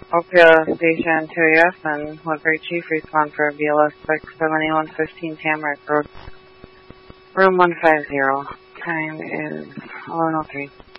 Oakville Station 2AF and Woodbury Chief respond for BLS 67115 Tamarack Road, room 150. Time is 11:03.